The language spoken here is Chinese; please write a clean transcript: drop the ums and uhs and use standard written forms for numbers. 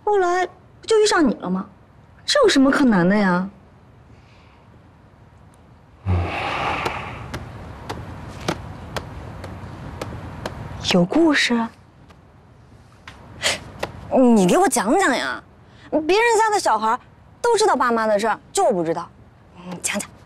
后来不就遇上你了吗？这有什么可难的呀？有故事？你给我讲讲呀！别人家的小孩都知道爸妈的事儿，就我不知道。你讲讲。